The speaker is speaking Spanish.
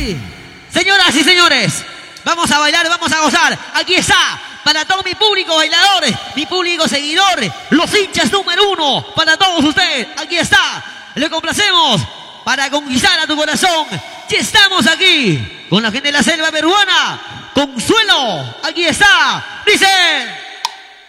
sí. Señoras y señores, vamos a bailar, vamos a gozar. Aquí está, para todo mi público bailador, mi público seguidor, los hinchas número 1, para todos ustedes. Aquí está, le complacemos para conquistar a tu corazón. Ya estamos aquí con la gente de la selva peruana. Consuelo, aquí está. Dice...